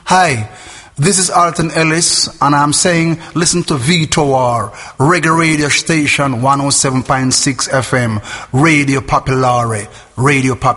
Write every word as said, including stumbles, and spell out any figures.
Hi, this is Alton Ellis, and I'm saying listen to V T O R, Reggae Radio Station one oh seven point six F M, Radio Populare, Radio Populare.